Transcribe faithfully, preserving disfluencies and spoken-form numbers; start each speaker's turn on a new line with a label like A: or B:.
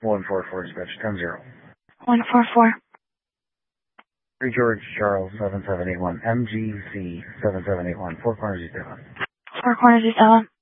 A: one four four, dispatch, ten zero.
B: one four four.
A: three George Charles, seven seven eight one, M G C, seven seven eight one, Four Corners East Avon.
B: Four Corners East Avon.